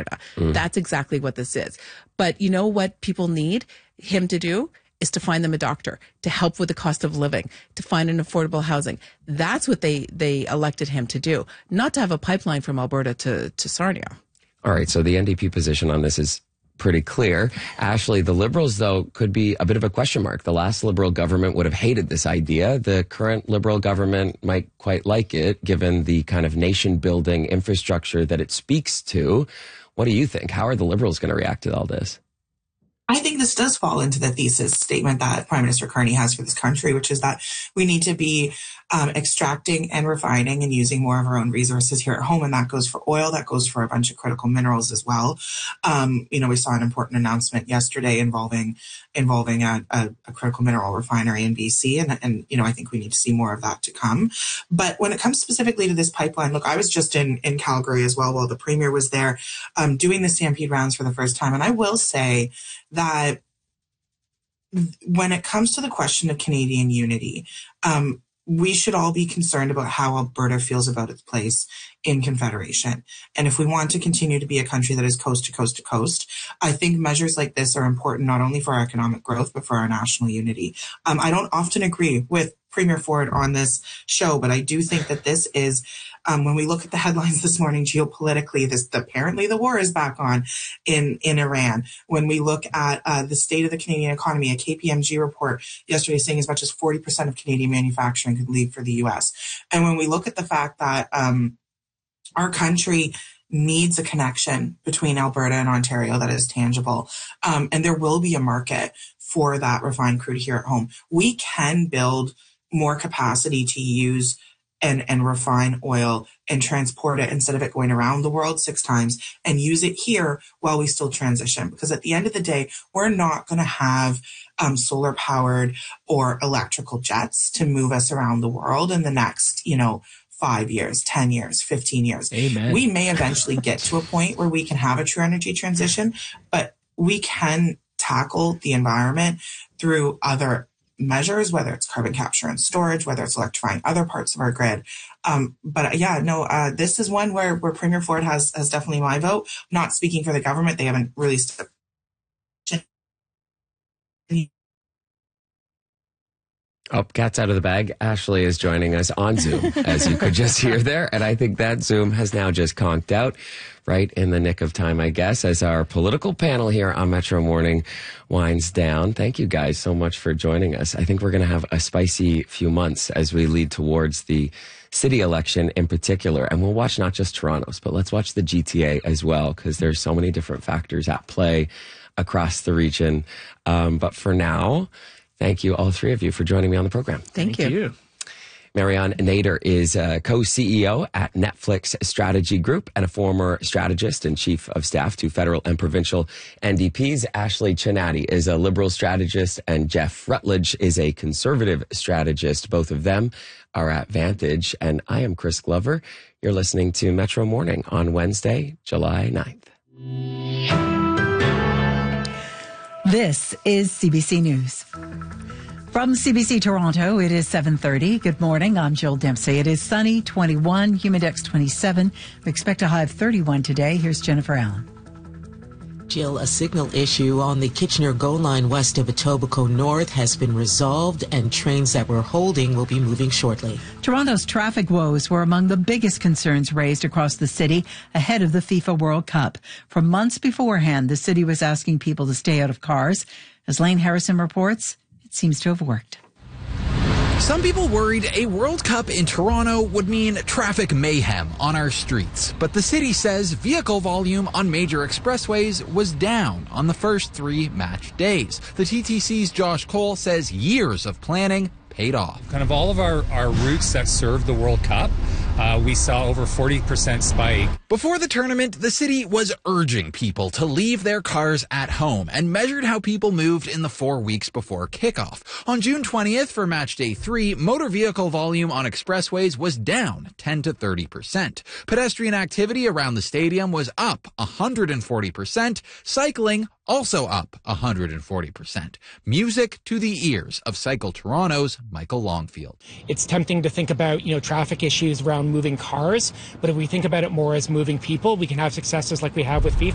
Alberta. That's exactly what this is. But you know what people need him to do? Is to find them a doctor, to help with the cost of living, to find an affordable housing. That's what they elected him to do, not to have a pipeline from Alberta to Sarnia. All right, so the NDP position on this is pretty clear. Ashley, the Liberals, though, could be a bit of a question mark. The last Liberal government would have hated this idea. The current Liberal government might quite like it, given the kind of nation-building infrastructure that it speaks to. What do you think? How are the Liberals going to react to all this? I think this does fall into the thesis statement that Prime Minister Carney has for this country, which is that we need to be extracting and refining and using more of our own resources here at home. And that goes for oil, that goes for a bunch of critical minerals as well. We saw an important announcement yesterday involving a critical mineral refinery in BC. And I think we need to see more of that to come. But when it comes specifically to this pipeline, look, I was just in Calgary as well while the Premier was there, doing the Stampede rounds for the first time. And I will say that when it comes to the question of Canadian unity, we should all be concerned about how Alberta feels about its place in Confederation. And if we want to continue to be a country that is coast to coast to coast, I think measures like this are important not only for our economic growth, but for our national unity. I don't often agree with Premier Ford on this show, but I do think that this is, when we look at the headlines this morning geopolitically, apparently the war is back on in Iran. When we look at the state of the Canadian economy, a KPMG report yesterday saying as much as 40% of Canadian manufacturing could leave for the U.S. And when we look at the fact that our country needs a connection between Alberta and Ontario that is tangible, and there will be a market for that refined crude here at home, we can build more capacity to use and refine oil and transport it instead of it going around the world 6 times, and use it here while we still transition. Because at the end of the day, we're not going to have solar powered or electrical jets to move us around the world in the next, 5 years, 10 years, 15 years. Amen. We may eventually get to a point where we can have a true energy transition, but we can tackle the environment through other measures, whether it's carbon capture and storage, whether it's electrifying other parts of our grid. This is one where Premier Ford has definitely my vote. Not speaking for the government. They haven't released a Oh, cat's out of the bag. Ashley is joining us on Zoom, as you could just hear there. And I think that Zoom has now just conked out right in the nick of time, I guess, as our political panel here on Metro Morning winds down. Thank you guys so much for joining us. I think we're going to have a spicy few months as we lead towards the city election in particular. And we'll watch not just Toronto's, but let's watch the GTA as well, because there's so many different factors at play across the region. But for now, thank you, all three of you, for joining me on the program. Thank you. Marianne Nader is co-CEO at Netflix Strategy Group and a former strategist and chief of staff to federal and provincial NDPs. Ashley Chinati is a liberal strategist, and Jeff Rutledge is a conservative strategist. Both of them are at Vantage. And I am Chris Glover. You're listening to Metro Morning on Wednesday, July 9th. This is CBC News. From CBC Toronto, it is 7:30. Good morning. I'm Jill Dempsey. It is sunny, 21, humidex 27. We expect a high of 31 today. Here's Jennifer Allen. Jill, a signal issue on the Kitchener GO line west of Etobicoke North has been resolved, and trains that were holding will be moving shortly. Toronto's traffic woes were among the biggest concerns raised across the city ahead of the FIFA World Cup. For months beforehand, the city was asking people to stay out of cars. As Lane Harrison reports, it seems to have worked. Some people worried a World Cup in Toronto would mean traffic mayhem on our streets. But the city says vehicle volume on major expressways was down on the first 3 match days. The TTC's Josh Cole says years of planning paid off. Kind of all of our routes that serve the World Cup, we saw over 40% spike. Before the tournament, the city was urging people to leave their cars at home and measured how people moved in the 4 weeks before kickoff. On June 20th for match day 3, motor vehicle volume on expressways was down 10 to 30%. Pedestrian activity around the stadium was up 140%. Cycling also up 140%. Music to the ears of Cycle Toronto's Michael Longfield. It's tempting to think about, traffic issues around moving cars, but if we think about it more as moving people, we can have successes like we have with FIFA.